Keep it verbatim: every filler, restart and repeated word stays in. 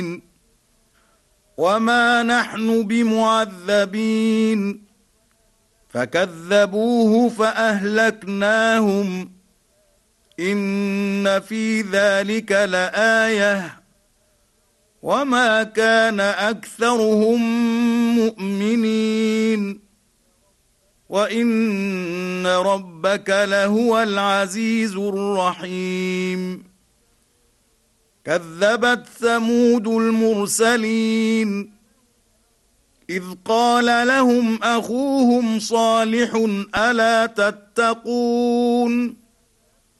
وما نحن بمعذبين فكذبوه فأهلكناهم إن في ذلك لآية وما كان أكثرهم مؤمنين وإن ربك لهو العزيز الرحيم كذبت ثمود المرسلين إذ قال لهم أخوهم صالح ألا تتقون